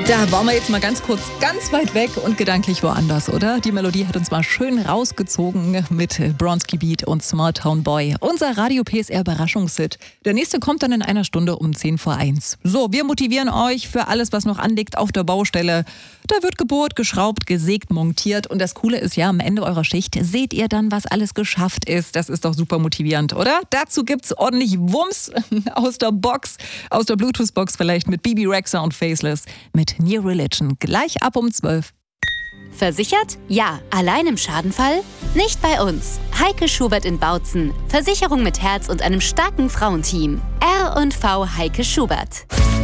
Da waren wir jetzt mal ganz kurz ganz weit weg und gedanklich woanders, oder? Die Melodie hat uns mal schön rausgezogen mit Bronski Beat und Small Town Boy. Unser Radio PSR Überraschungshit. Der nächste kommt dann in einer Stunde um 10:01. So, wir motivieren euch für alles, was noch anliegt auf der Baustelle. Da wird gebohrt, geschraubt, gesägt, montiert. Und das Coole ist ja, am Ende eurer Schicht seht ihr dann, was alles geschafft ist. Das ist doch super motivierend, oder? Dazu gibt's ordentlich Wumms aus der Box, aus der Bluetooth-Box vielleicht mit Bibi Rexha und Faceless, mit New Religion, gleich ab um 12. Versichert? Ja. Allein im Schadenfall? Nicht bei uns. Heike Schubert in Bautzen. Versicherung mit Herz und einem starken Frauenteam. R&V Heike Schubert.